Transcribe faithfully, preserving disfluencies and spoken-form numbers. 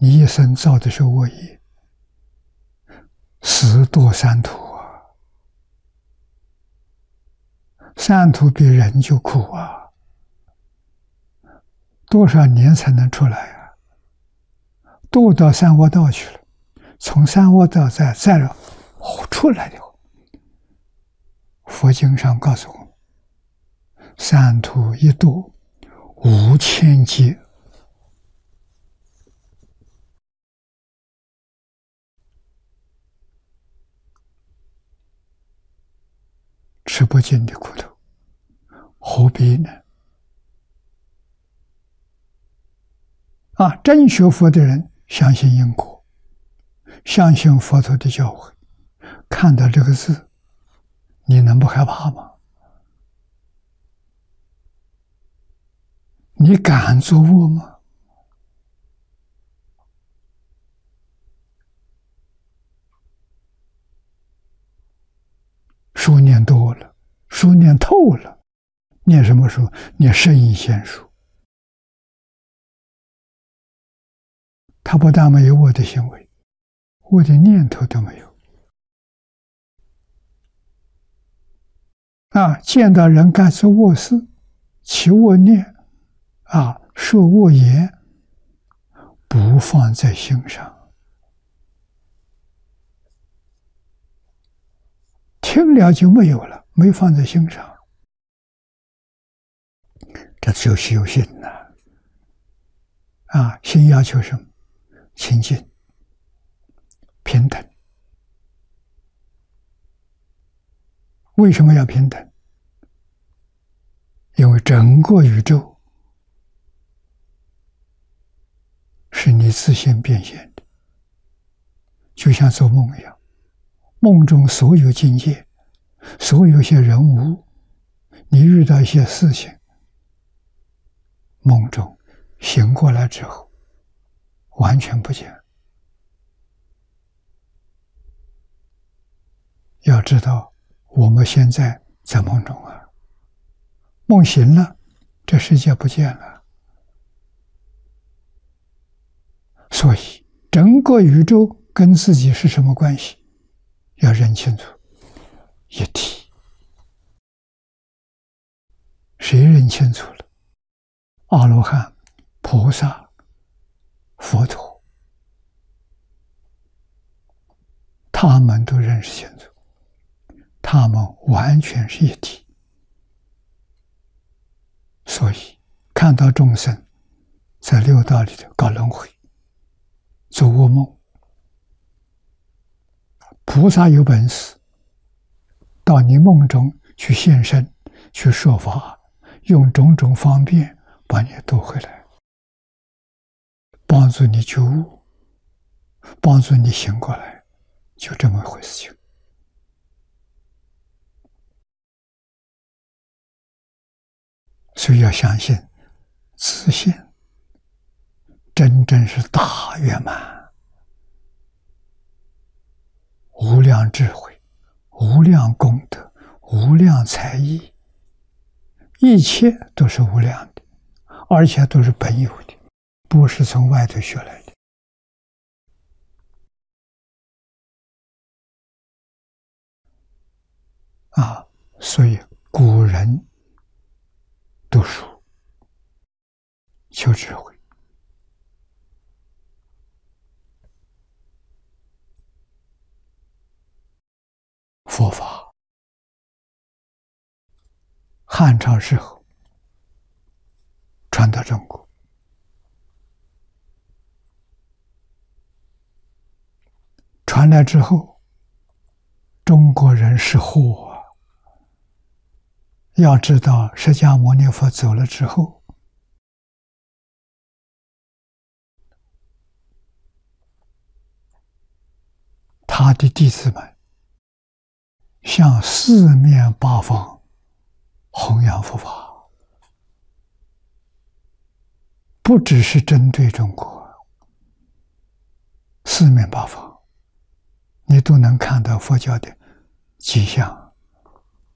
你一生造的是恶业，死堕三途啊！三途比人就苦啊！多少年才能出来啊？堕到三恶道去了，从三恶道再再出来了。佛经上告诉我们：三途一堕，无千劫。吃不尽的苦头，何必呢？啊，真学佛的人相信因果，相信佛陀的教诲，看到这个字，你能不害怕吗？你敢作恶吗？书念多了，书念透了，念什么书？念圣意仙书。他不但没有恶的行为，恶的念头都没有。啊，见到人干出恶事，起恶念，啊，说恶言，不放在心上，听了就没有了，没放在心上，这就是有心呐。啊，心要求什么？清净、平等。为什么要平等？因为整个宇宙是你自性变现的，就像做梦一样，梦中所有境界，所有一些人物，你遇到一些事情，梦中醒过来之后，完全不见。要知道，我们现在在梦中啊，梦醒了，这世界不见了。所以，整个宇宙跟自己是什么关系？要认清楚，一体。谁认清楚了？阿罗汉、菩萨、佛陀，他们都认识清楚，他们完全是一体。所以看到众生在六道里头搞轮回，做噩梦，菩萨有本事到你梦中去现身，去说法，用种种方便把你夺回来，帮助你觉悟，帮助你醒过来，就这么回事情。所以要相信自信真正是大圆满，无量智慧，无量功德，无量才艺，一切都是无量的，而且都是本有的，不是从外头学来的。啊，所以古人读书求智慧，佛法汉朝时候传到中国，传来之后，中国人是祸啊！要知道，释迦牟尼佛走了之后，他的弟子们向四面八方弘扬佛法，不只是针对中国，四面八方你都能看到佛教的迹象。